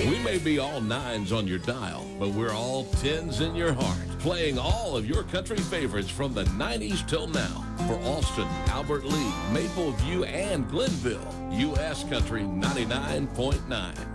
We may be all nines on your dial, but we're all tens in your heart, playing all of your country favorites from the 90s till now. For Austin, Albert Lee, Maple View, and Glenville, U.S. Country 99.9.